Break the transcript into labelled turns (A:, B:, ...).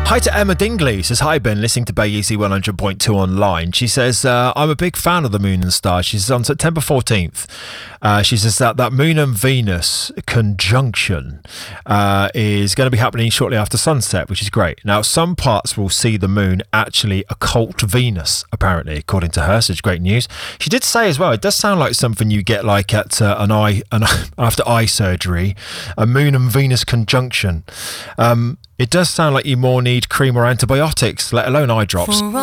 A: Hi to Emma Dingley. Says, hi Ben, listening to Bay Easy 100.2 online. She says, I'm a big fan of the moon and stars. She says on September 14th, she says that Moon and Venus conjunction is going to be happening shortly after sunset, which is great. Now, some parts will see the moon actually occult Venus, apparently, according to her, so it's great news. She did say as well, it does sound like something you get like at after eye surgery, a Moon and Venus conjunction. It does sound like you more need cream or antibiotics, let alone eye drops.